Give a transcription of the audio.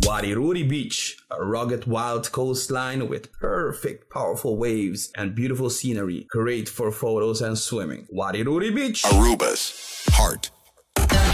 Wariruri Beach, a rugged wild coastline with perfect powerful waves and beautiful scenery, great for photos and swimming. Wariruri Beach, Aruba's heart